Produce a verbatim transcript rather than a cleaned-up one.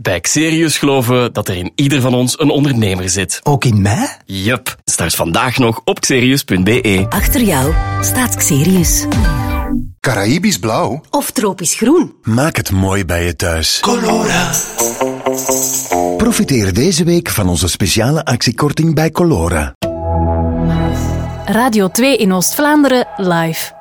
Bij Xerius geloven we dat er in ieder van ons een ondernemer zit. Ook in mij? Yup. Start vandaag nog op xerius punt b e. Achter jou staat Xerius. Caraïbisch blauw? Of tropisch groen. Maak het mooi bij je thuis. Colora. Profiteer deze week van onze speciale actiekorting bij Colora. Radio twee in Oost-Vlaanderen live.